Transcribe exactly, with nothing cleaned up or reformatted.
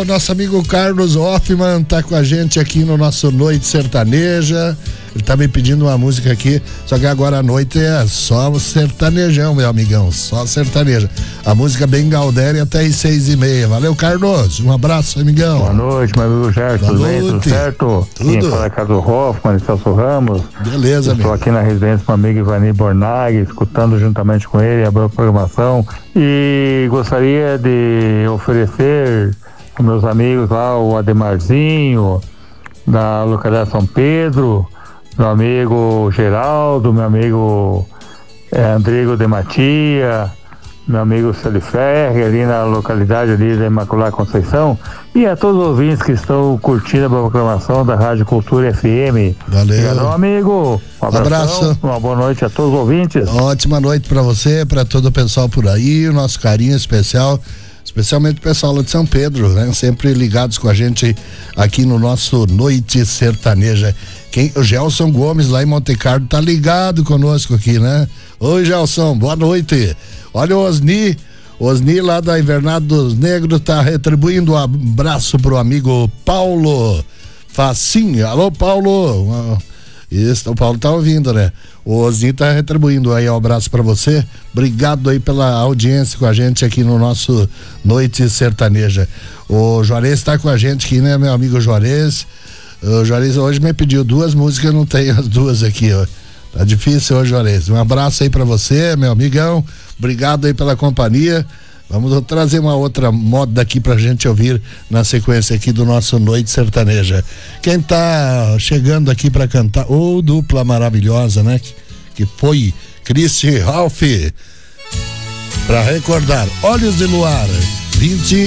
O nosso amigo Carlos Hoffman tá com a gente aqui no nosso Noite Sertaneja. Ele tá me pedindo uma música aqui, só que agora à noite é só sertanejão, meu amigão, só sertaneja. A música bem Galdéria até às seis e meia. Valeu, Carlos, um abraço, amigão. Boa noite, meu amigo Gerson, tudo bem, tudo certo? Tudo. Quem fala é Carlos Hoffman, Celso Ramos. Beleza, amigo. Estou aqui na residência com o amigo Ivani Bornag, escutando juntamente com ele a boa programação, e gostaria de oferecer aos meus amigos lá, o Ademarzinho, da localidade São Pedro, meu amigo Geraldo, meu amigo é, Andrigo de Matia, meu amigo Celiferri, ali na localidade ali da Imaculada Conceição, e a todos os ouvintes que estão curtindo a programação da Rádio Cultura F M. Valeu. Obrigado, amigo. Um abraço. Abraço. Uma boa noite a todos os ouvintes. Ótima noite para você, para todo o pessoal por aí, o nosso carinho especial, especialmente o pessoal lá de São Pedro, né? Sempre ligados com a gente aqui no nosso Noite Sertaneja. Quem, o Gelson Gomes lá em Monte Carlo tá ligado conosco aqui, né? Oi, Gelson, boa noite. Olha o Osni, Osni lá da Invernada dos Negros tá retribuindo um abraço pro amigo Paulo Facinho. Alô, Paulo. Isso, o Paulo tá ouvindo, né? O Osni tá retribuindo aí um abraço pra você. Obrigado aí pela audiência com a gente aqui no nosso Noite Sertaneja. O Juarez tá com a gente aqui, né, meu amigo Juarez? O Juarez hoje me pediu duas músicas, não tenho as duas aqui, ó. Tá difícil hoje, Juarez. Um abraço aí pra você, meu amigão. Obrigado aí pela companhia. Vamos trazer uma outra moda aqui pra gente ouvir na sequência aqui do nosso Noite Sertaneja. Quem tá chegando aqui pra cantar, ou oh, dupla maravilhosa, né? Que, que foi Christy Ralph. Pra recordar, Olhos de Luar, vinte